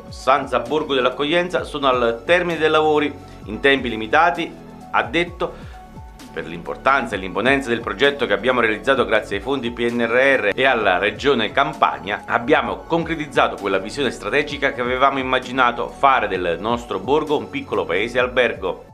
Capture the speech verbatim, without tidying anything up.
Sanza Borgo dell'Accoglienza sono al termine dei lavori in tempi limitati, ha detto. Per l'importanza e l'imponenza del progetto che abbiamo realizzato grazie ai fondi P N R R e alla Regione Campania, abbiamo concretizzato quella visione strategica che avevamo immaginato: fare del nostro borgo un piccolo paese albergo.